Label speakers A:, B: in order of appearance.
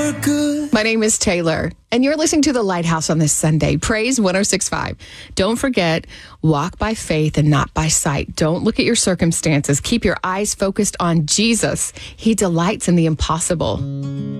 A: My name is Taylor, and you're listening to The Lighthouse on this Sunday. Praise 106.5. Don't forget, walk by faith and not by sight. Don't look at your circumstances. Keep your eyes focused on Jesus. He delights in the impossible.